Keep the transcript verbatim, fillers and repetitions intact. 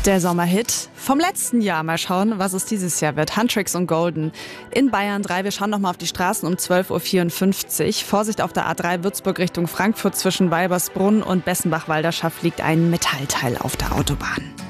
Der Sommerhit vom letzten Jahr. Mal schauen, was es dieses Jahr wird. Huntrix und Golden in Bayern drei. Wir schauen nochmal auf die Straßen um zwölf Uhr vierundfünfzig. Vorsicht auf der A drei Würzburg Richtung Frankfurt zwischen Weibersbrunn und Bessenbach-Walderschaft liegt ein Metallteil auf der Autobahn.